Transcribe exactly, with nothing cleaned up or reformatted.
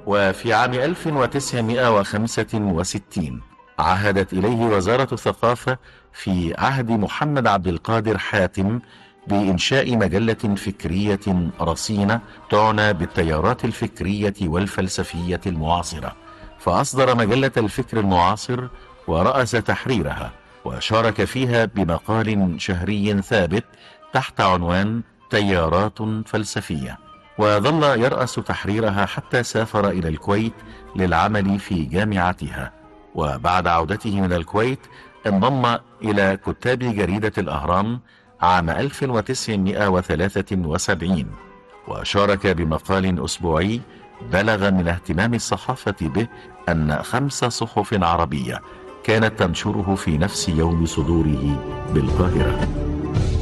وفي عام ألف وتسعمائة وخمسة وستين عهدت إليه وزارة الثقافة في عهد محمد عبد القادر حاتم بإنشاء مجلة فكرية رصينة تعنى بالتيارات الفكرية والفلسفية المعاصرة، فأصدر مجلة الفكر المعاصر ورأس تحريرها، وشارك فيها بمقال شهري ثابت تحت عنوان تيارات فلسفية، وظل يرأس تحريرها حتى سافر إلى الكويت للعمل في جامعتها. وبعد عودته من الكويت انضم إلى كتاب جريدة الأهرام عام ألف وتسعمائة وثلاثة وسبعين، وشارك بمقال أسبوعي بلغ من اهتمام الصحافة به أن خمس صحف عربية كانت تنشره في نفس يوم صدوره بالقاهرة.